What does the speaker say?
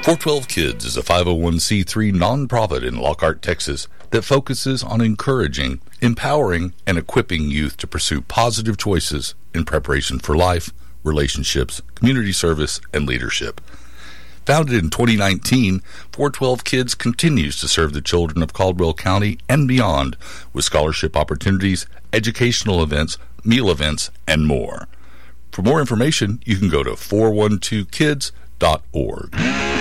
412 Kids is a 501c3 nonprofit in Lockhart, Texas that focuses on encouraging, empowering, and equipping youth to pursue positive choices in preparation for life, relationships, community service, and leadership. Founded in 2019, 412 Kids continues to serve the children of Caldwell County and beyond with scholarship opportunities, educational events, meal events, and more. For more information, you can go to 412kids.org.